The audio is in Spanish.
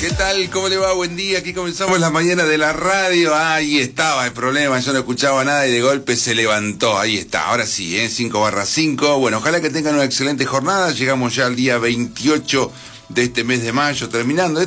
¿Qué tal? ¿Cómo le va? Buen día. Aquí comenzamos la mañana de la radio. Ahí estaba el problema. Yo no escuchaba nada y de golpe se levantó. Ahí está. Ahora sí, 5/5. Bueno, ojalá que tengan una excelente jornada. Llegamos ya al día 28 de este mes de mayo, terminando.